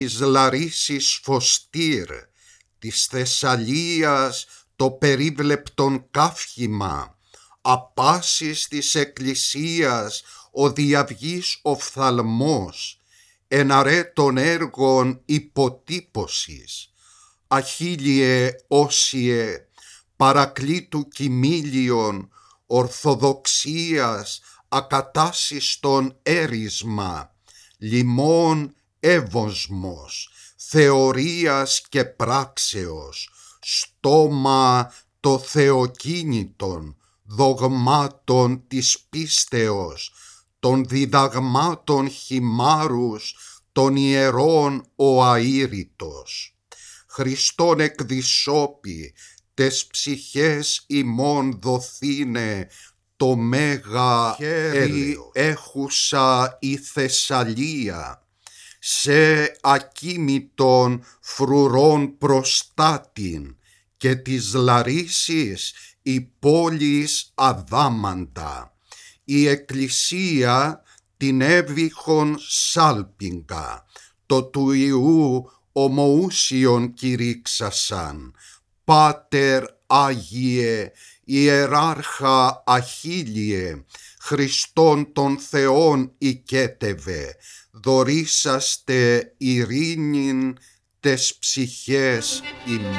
της Λαρίσης Φωστήρ, της Θεσσαλίας το περίβλεπτον καύχημα, απάσης της Εκκλησίας ο διαυγής οφθαλμός, εναρέ των έργων υποτύπωσης, Αχίλιε Όσιε, παρακλήτου κοιμήλιον, ορθοδοξίας ακατάσιστον έρισμα, λιμών εύωσμος, θεωρίας και πράξεως, στόμα το θεοκίνητον, δογμάτων της πίστεως, των διδαγμάτων χυμάρους, των ιερών ο αήρητος. Χριστόν εκδισώπη, τες ψυχές ημών δοθήνε, το μέγα χέρι έχουσα η Θεσσαλία, σε ακίμητον φρουρών προστάτην, και της Λαρίσης η πόλης αδάμαντα, η Εκκλησία την έβυχον σάλπιγγα, το του Ιού ομοούσιον κηρύξασαν, Πάτερ Άγιε, Ιεράρχα Αχίλιε, Χριστόν των Θεών οικέτευε, δωρήσαστε ειρήνην τες ψυχές ημών.